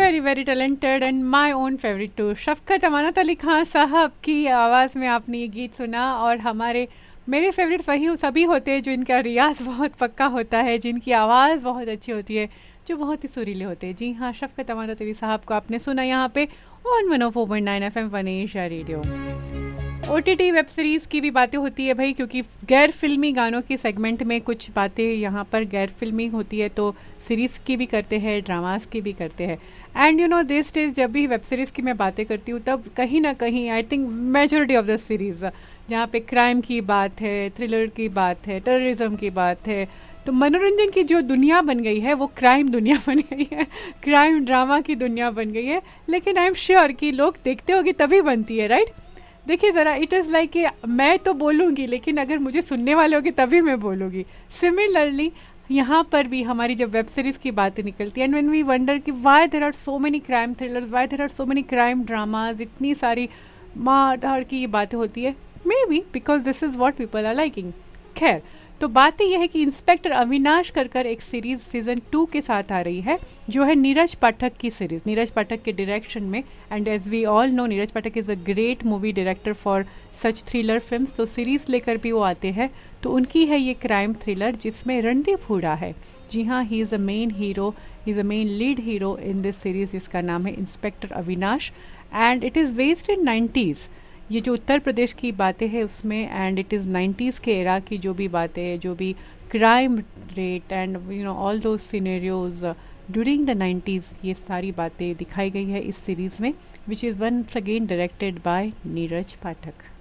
Very very talented and my own favourite to शफकत अमानत अली खान साहब की आवाज़ में आपने ये गीत सुना। और मेरे फेवरेट वही सभी होते हैं जिनका रियाज बहुत पक्का होता है, जिनकी आवाज़ बहुत अच्छी होती है, जो बहुत ही सुरीले होते हैं। जी हाँ, शफकत अमानत अली साहब को आपने सुना यहाँ पे on 104.9 FM one Asia radio. OTT web series की भी बातें होती है भाई, क्योंकि गैर फिल्मी गानों की सेगमेंट में कुछ बातें यहाँ पर गैर फिल्मी होती है, तो सीरीज़ की भी करते हैं, ड्रामास की भी करते हैं। And you know this days जब भी वेब सीरीज़ की मैं बातें करती हूँ तब कहीं ना कहीं I think majority of the series जहाँ पे क्राइम की बात है, थ्रिलर की बात है, टेररिज्म की बात है, तो मनोरंजन की जो दुनिया बन गई है वो क्राइम दुनिया बन गई है, क्राइम ड्रामा की दुनिया बन गई है। लेकिन आई एम श्योर कि लोग देखते होगी तभी बनती है, राइट? देखिए ज़रा, इट इज़ लाइक कि मैं तो बोलूँगी लेकिन अगर मुझे सुनने वाले होगी तभी मैं बोलूँगी। सिमिलरली यहाँ पर भी हमारी जब वेब सीरीज़ की बातें निकलती है एंड व्हेन वी वंडर कि why there are so many crime thrillers, why there are so many crime dramas, इतनी सारी मार धाड़ की ये बातें होती है, may be because this is what people are liking. खैर, तो बात यह है कि इंस्पेक्टर अविनाश कर एक सीरीज सीजन 2 के साथ आ रही है, जो है नीरज पाठक की सीरीज, नीरज पाठक के डायरेक्शन में। And as we all know Neeraj Pathak is a great movie director for such thriller films, तो सीरीज लेकर भी वो आते हैं। तो उनकी है ये क्राइम थ्रिलर जिसमें रणदीप हुडा है। जी हाँ, he is a main hero, he is a main lead hero in this series, जिसका नाम है inspector Avinash. And it is based in 90s, ये जो उत्तर प्रदेश की बातें हैं उसमें, एंड इट इज़ 90s के एरा की जो भी बातें हैं, जो भी crime rate and you know all those scenarios during the 90s, ये सारी बातें दिखाई गई है इस सीरीज़ में, which is once again directed by Neeraj Pathak.